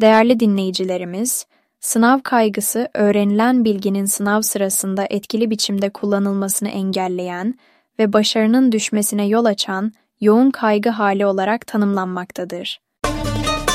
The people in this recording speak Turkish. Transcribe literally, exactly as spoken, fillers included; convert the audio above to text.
Değerli dinleyicilerimiz, sınav kaygısı öğrenilen bilginin sınav sırasında etkili biçimde kullanılmasını engelleyen ve başarının düşmesine yol açan yoğun kaygı hali olarak tanımlanmaktadır.